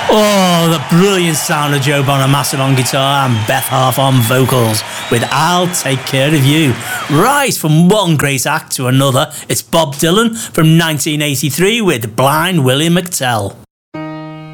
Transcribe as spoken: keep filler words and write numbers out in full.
Oh, the brilliant sound of Joe Bonamassa on guitar and Beth Harp on vocals with I'll Take Care of You. Right, from one great act to another, it's Bob Dylan from nineteen eighty-three with Blind Willie McTell.